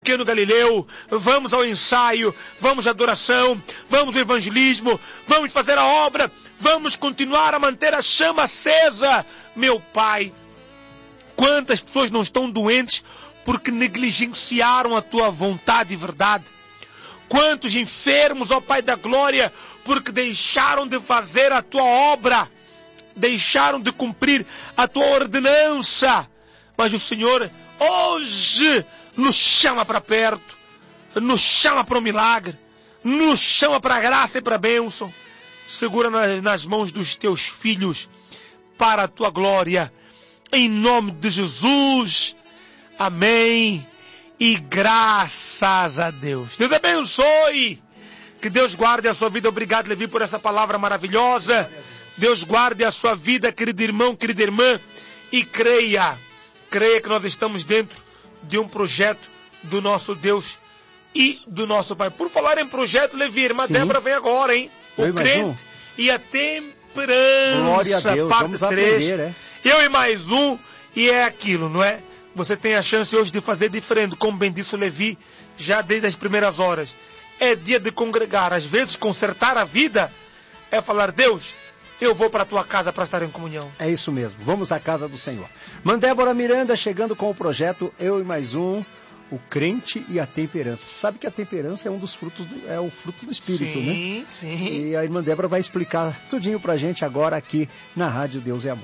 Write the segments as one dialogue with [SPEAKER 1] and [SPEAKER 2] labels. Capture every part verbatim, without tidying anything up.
[SPEAKER 1] Pequeno Galileu, vamos ao ensaio, vamos à adoração, vamos ao evangelismo, vamos fazer a obra, vamos continuar a manter a chama acesa. Meu Pai, quantas pessoas não estão doentes porque negligenciaram a Tua vontade e verdade? Quantos enfermos, ó Pai da Glória, porque deixaram de fazer a Tua obra, deixaram de cumprir a Tua ordenança. Mas o Senhor hoje nos chama para perto, nos chama para o milagre, nos chama para a graça e para a bênção. Segura nas, nas mãos dos Teus filhos para a Tua glória. Em nome de Jesus. Amém. E graças a Deus. Deus abençoe. Que Deus guarde a sua vida. Obrigado, Levi, por essa palavra maravilhosa. Deus guarde a sua vida, querido irmão, querida irmã. E creia, creia que nós estamos dentro de um projeto do nosso Deus e do nosso Pai. Por falar em projeto, Levi, irmã
[SPEAKER 2] Sim.
[SPEAKER 1] Débora vem agora, hein? O
[SPEAKER 2] Eu
[SPEAKER 1] crente
[SPEAKER 2] um.
[SPEAKER 1] e a temperança.
[SPEAKER 2] Glória a Deus,
[SPEAKER 1] parte
[SPEAKER 2] vamos
[SPEAKER 1] três.
[SPEAKER 2] aprender, é?
[SPEAKER 1] Eu e mais um, e é aquilo, não é? Você tem a chance hoje de fazer diferente, como bem disse o Levi, já desde as primeiras horas. É dia de congregar, às vezes consertar a vida é falar, Deus, eu vou para a tua casa para estar em comunhão.
[SPEAKER 2] É isso mesmo, vamos à casa do Senhor. Irmã Débora Miranda chegando com o projeto Eu e Mais Um, o crente e a temperança. Sabe que a temperança é um dos frutos, do, é o fruto do Espírito,
[SPEAKER 1] sim,
[SPEAKER 2] né?
[SPEAKER 1] Sim, sim.
[SPEAKER 2] E a irmã Débora vai explicar tudinho pra gente agora aqui na Rádio Deus é Amor.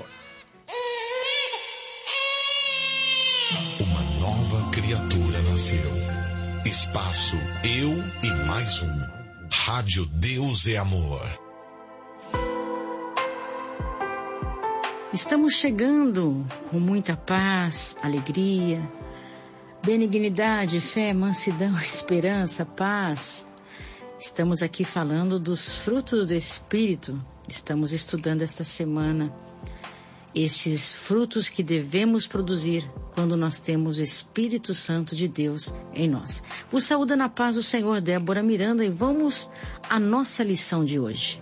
[SPEAKER 3] Uma nova criatura nasceu. Espaço Eu e Mais Um. Rádio Deus é Amor.
[SPEAKER 4] Estamos chegando com muita paz, alegria, benignidade, fé, mansidão, esperança, paz. Estamos aqui falando dos frutos do Espírito. Estamos estudando esta semana esses frutos que devemos produzir quando nós temos o Espírito Santo de Deus em nós. Vos saúda na paz do Senhor, Débora Miranda, e vamos à nossa lição de hoje.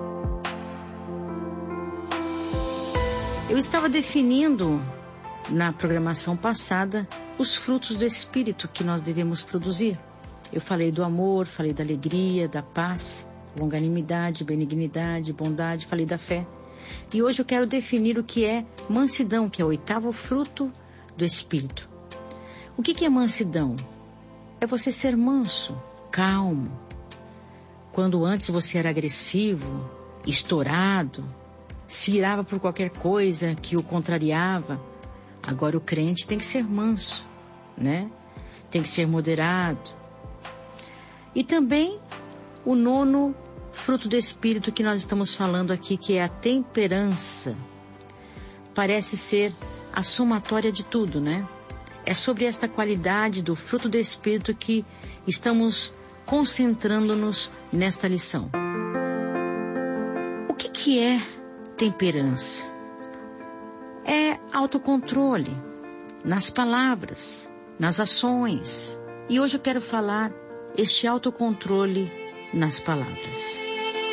[SPEAKER 4] Eu estava definindo na programação passada os frutos do Espírito que nós devemos produzir. Eu falei do amor, falei da alegria, da paz, longanimidade, benignidade, bondade, falei da fé. E hoje eu quero definir o que é mansidão, que é o oitavo fruto do Espírito. O que que é mansidão? É você ser manso, calmo. Quando antes você era agressivo, estourado, se irava por qualquer coisa que o contrariava, agora o crente tem que ser manso, né? Tem que ser moderado. E também o nono fruto do Espírito que nós estamos falando aqui, que é a temperança. Parece ser a somatória de tudo, né? É sobre esta qualidade do fruto do Espírito que estamos concentrando-nos nesta lição. O que que é temperança? É autocontrole nas palavras, nas ações. E hoje eu quero falar este autocontrole nas palavras.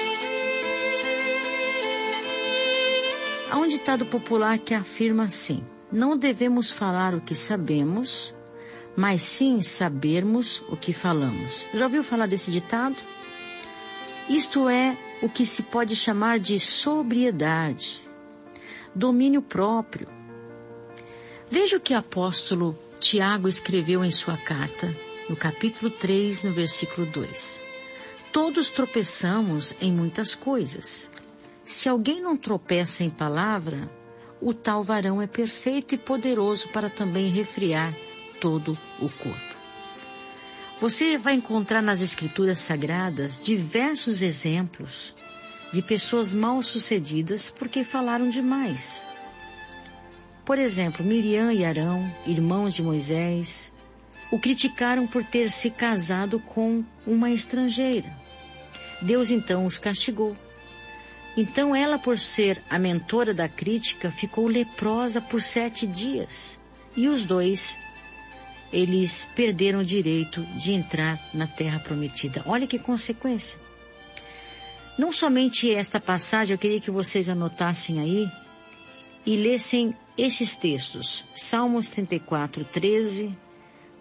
[SPEAKER 4] Há um ditado popular que afirma assim: não devemos falar o que sabemos, mas sim sabermos o que falamos. Já ouviu falar desse ditado? Isto é o que se pode chamar de sobriedade, domínio próprio. Veja o que o apóstolo Tiago escreveu em sua carta, no capítulo três, no versículo dois. Todos tropeçamos em muitas coisas. Se alguém não tropeça em palavra, o tal varão é perfeito e poderoso para também refrear todo o corpo. Você vai encontrar nas Escrituras Sagradas diversos exemplos de pessoas mal-sucedidas porque falaram demais. Por exemplo, Miriam e Arão, irmãos de Moisés, o criticaram por ter se casado com uma estrangeira. Deus então os castigou. Então ela, por ser a mentora da crítica, ficou leprosa por sete dias. E os dois, eles perderam o direito de entrar na terra prometida. Olha que consequência. Não somente esta passagem, eu queria que vocês anotassem aí e lessem estes textos. Salmos trinta e quatro, treze,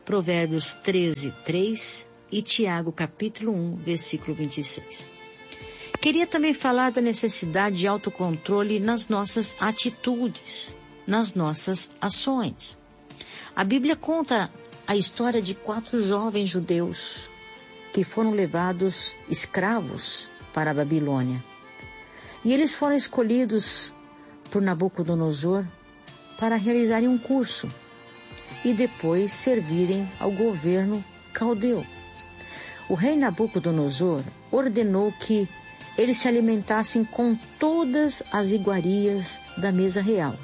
[SPEAKER 4] Provérbios treze, três e Tiago capítulo um, versículo vinte e seis. Queria também falar da necessidade de autocontrole nas nossas atitudes, nas nossas ações. A Bíblia conta a história de quatro jovens judeus que foram levados escravos para a Babilônia. E eles foram escolhidos por Nabucodonosor para realizarem um curso e depois servirem ao governo caldeu. O rei Nabucodonosor ordenou que eles se alimentassem com todas as iguarias da mesa real.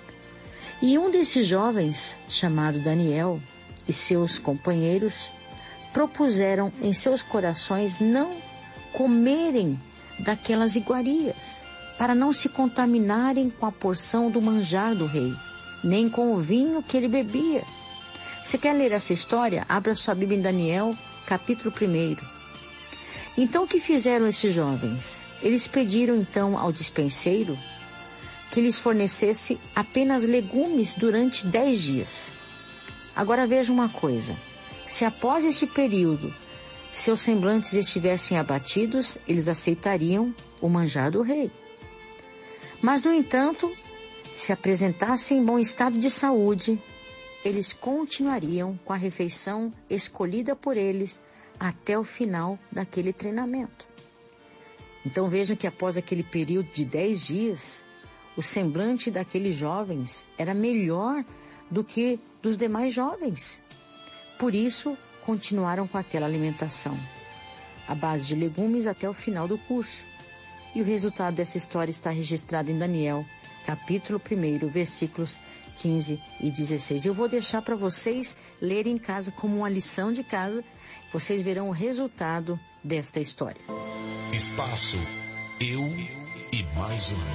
[SPEAKER 4] E um desses jovens, chamado Daniel, e seus companheiros, propuseram em seus corações não comerem daquelas iguarias, para não se contaminarem com a porção do manjar do rei, nem com o vinho que ele bebia. Você quer ler essa história? Abra sua Bíblia em Daniel, capítulo primeiro. Então, o que fizeram esses jovens? Eles pediram então ao dispenseiro que lhes fornecesse apenas legumes durante dez dias. Agora veja uma coisa. Se após esse período seus semblantes estivessem abatidos, eles aceitariam o manjar do rei. Mas, no entanto, se apresentassem em bom estado de saúde, eles continuariam com a refeição escolhida por eles até o final daquele treinamento. Então vejam que após aquele período de dez dias, o semblante daqueles jovens era melhor do que dos demais jovens. Por isso, continuaram com aquela alimentação, à base de legumes até o final do curso. E o resultado dessa história está registrado em Daniel, capítulo primeiro, versículos quinze e dezesseis. Eu vou deixar para vocês lerem em casa como uma lição de casa. Vocês verão o resultado desta história.
[SPEAKER 3] Espaço Eu e Mais Um.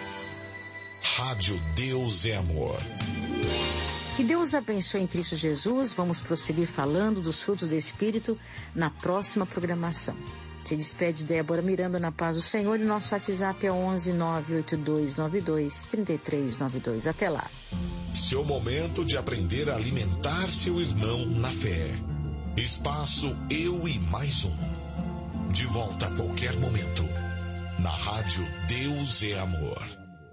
[SPEAKER 3] Rádio Deus é Amor.
[SPEAKER 4] Que Deus abençoe em Cristo Jesus. Vamos prosseguir falando dos frutos do Espírito na próxima programação. Se despede Débora Miranda na paz do Senhor e nosso WhatsApp é onze nove oito dois nove dois três três nove dois. Até lá.
[SPEAKER 3] Seu momento de aprender a alimentar seu irmão na fé. Espaço Eu e Mais Um. De volta a qualquer momento. Na Rádio Deus é Amor.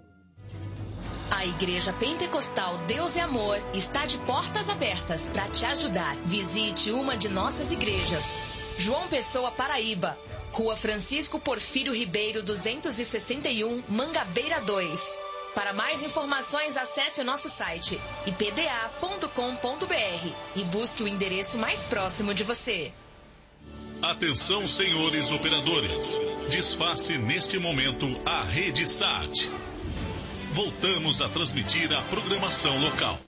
[SPEAKER 5] A Igreja Pentecostal Deus é Amor está de portas abertas para te ajudar. Visite uma de nossas igrejas. João Pessoa, Paraíba. Rua Francisco Porfírio Ribeiro, duzentos e sessenta e um, Mangabeira dois. Para mais informações, acesse o nosso site i p d a ponto com ponto b r e busque o endereço mais próximo de você.
[SPEAKER 6] Atenção, senhores operadores. Desface neste momento a rede S A T. Voltamos a transmitir a programação local.